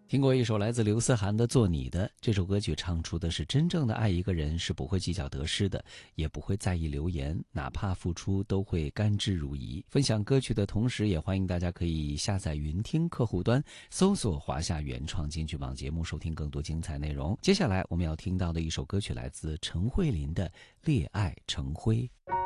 听过一首来自刘思涵的《做你的》，这首歌曲唱出的是真正的爱一个人是不会计较得失的，也不会在意流言，哪怕付出都会甘之如饴。分享歌曲的同时，也欢迎大家可以下载云听客户端，搜索华夏原创金曲榜节目，收听更多精彩内容。接下来我们要听到的一首歌曲来自陈慧琳的《烈爱成灰》。